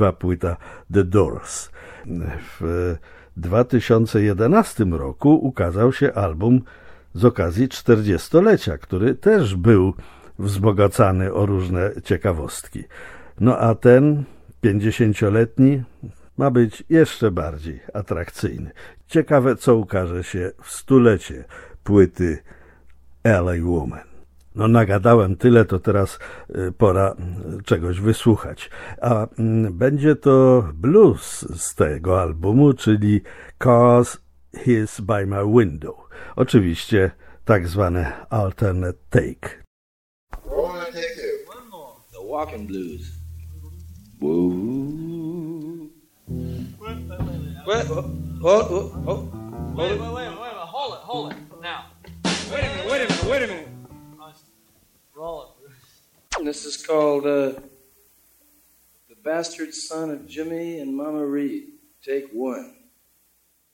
płyta The Doors. W 2011 roku ukazał się album z okazji 40-lecia, który też był wzbogacany o różne ciekawostki. No a ten 50-letni ma być jeszcze bardziej atrakcyjny. Ciekawe, co ukaże się w stulecie płyty LA Woman. No nagadałem tyle, to teraz pora czegoś wysłuchać. A będzie to blues z tego albumu, czyli Cause He's by My Window. Oczywiście tak zwane alternate take. The Walking Blues. Whoa. Wait, hold it. Now. Wait a minute. Roll it. This is called The Bastard Son of Jimmy and Mama Reed. Take one.